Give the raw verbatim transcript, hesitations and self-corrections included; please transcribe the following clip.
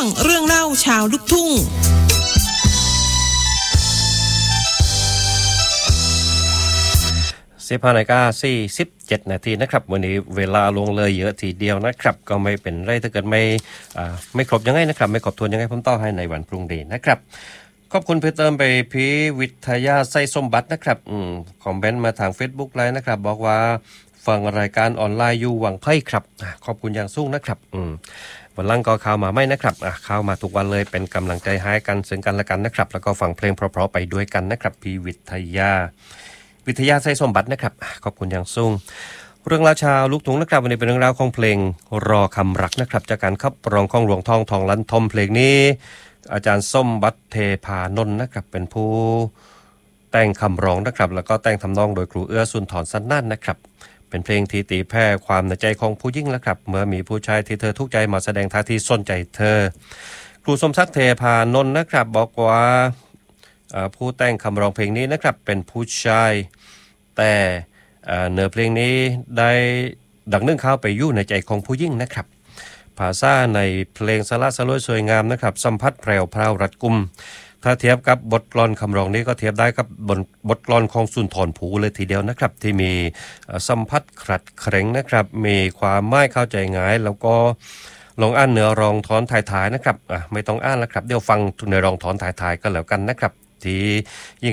งเรื่องเล่าชาวลูกทุ่งสิบห้านาฬิกาสี่สิบเจ็ดนาทีนะครับวันนี้เวลาลงเลยเยอะทีเดียวนะครับก็ไม่เป็นไรถ้าเกิดไม่อ่าไม่ครบยังไงนะครับไม่ครบทวนยังไงผมต่อให้ในวันพรุ่งนี้นะครับขอบคุณเพิ่มเติมไปพี่วิทยาไส้สมบัตินะครับอืมคอมเมนต์มาทาง Facebook ไลน์นะครับบอกว่าฟังรายการออนไลน์อยู่หวังไพ่ครับขอบคุณอย่างสูงนะครับอืมวันหลังก็ข่าวมาไม่นะครับอ่ะข่าวมาทุกวันเลยเป็นกำลังใจให้กันซึ่งกันและกันนะครับแล้วก็ฟังเพลงเพราะๆไปด้วยกันนะครับพี่วิทยาวิทยาไส้สมบัตินะครับขอบคุณอย่างสูงเรื่องราวชาวลูกทุ่งนะครับวันนี้เป็นเรื่องราวของเพลงรอคำรักนะครับจากการขับร้องของหลวงทองทองลันทมเพลงนี้อาจารย์ส้มบัตเทพานนท์นะครับเป็นผู้แต่งคำร้องนะครับแล้วก็แต่งทำนองโดยครูเอื้อสุนทรสันนั่นนะครับเป็นเพลงที่ตีแผ่ความในใจของผู้หญิงนะครับเมื่อมีผู้ชายที่เธอทุกใจมาแสดงท่าทีสนใจเธอครูสมศักดิ์เทพานนท์นะครับบอกว่าผู้แต่งคำร้องเพลงนี้นะครับเป็นผู้ชายแต่เนื้อเพลงนี้ได้ดังนึ่งเข้าไปอยู่ในใจของผู้หญิงนะครับภาษาในเพลงสละสลวยสวยงามนะครับสัมผัสแพรวพราวรัดกุมถ้าเทียบกับบทกลอนคำร้องนี้ก็เทียบได้กับบทบทกลอนของสุนทรภู่เลยทีเดียวนะครับที่มีสัมผัสขัดแข็งนะครับมีความไม่เข้าใจง่ายแล้วก็ลองอ่านเนื้อรองถอนถ่ายๆนะครับอ่ะไม่ต้องอ่านแล้วครับเดี๋ยวฟังเนื้อรองถอนถ่ายๆก็แล้วกันนะครับที่